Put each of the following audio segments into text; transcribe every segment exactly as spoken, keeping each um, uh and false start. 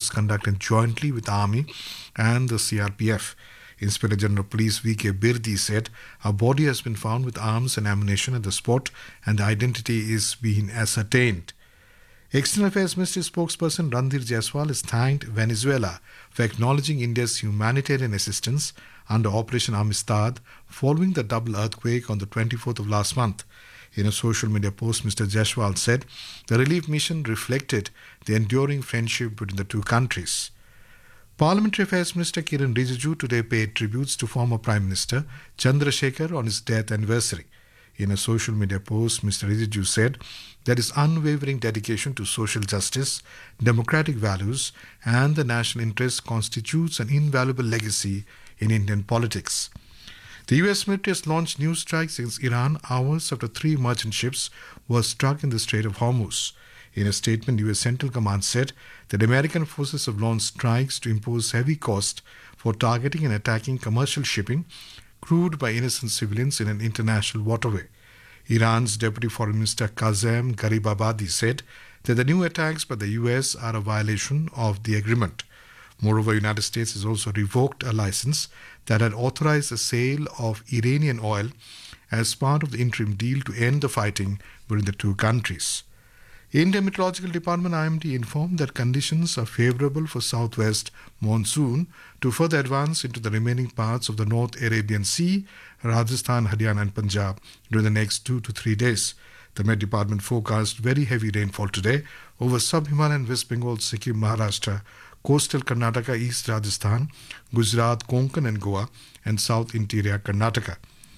was conducted jointly with the Army and the C R P F. Inspector General of Police V K Birdi said a body has been found with arms and ammunition at the spot and the identity is being ascertained. External Affairs Ministry spokesperson Randhir Jaiswal has thanked Venezuela for acknowledging India's humanitarian assistance under Operation Amistad following the double earthquake on the twenty-fourth of last month. In a social media post, Mister Jaiswal said the relief mission reflected the enduring friendship between the two countries. Parliamentary Affairs Minister Kiran Rijiju today paid tributes to former Prime Minister Chandrasekhar on his death anniversary. In a social media post, Mister Rijiju said that his unwavering dedication to social justice, democratic values and the national interest constitutes an invaluable legacy in Indian politics. The U S military has launched new strikes against Iran hours after three merchant ships were struck in the Strait of Hormuz. In a statement, U S Central Command said that American forces have launched strikes to impose heavy cost for targeting and attacking commercial shipping crewed by innocent civilians in an international waterway. Iran's Deputy Foreign Minister Kazem Garibabadi said that the new attacks by the U S are a violation of the agreement. Moreover, the United States has also revoked a license that had authorized the sale of Iranian oil as part of the interim deal to end the fighting between the two countries. Indian Meteorological Department I M D informed that conditions are favorable for southwest monsoon to further advance into the remaining parts of the North Arabian Sea, Rajasthan, Haryana and Punjab during the next two to three days. The Met Department forecast very heavy rainfall today over sub-Himalayan West Bengal, Sikkim, Maharashtra, coastal Karnataka, East Rajasthan, Gujarat, Konkan and Goa and South Interior Karnataka.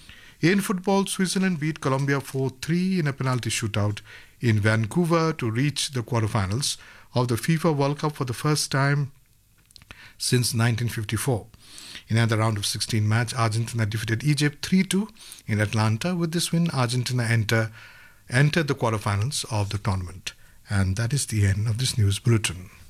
In football, Switzerland beat Colombia four three in a penalty shootout in Vancouver to reach the quarterfinals of the FIFA World Cup for the first time since nineteen fifty-four. In another round of sixteen match, Argentina defeated Egypt three two in Atlanta. With this win, Argentina enter, entered the quarterfinals of the tournament. And that is the end of this news bulletin.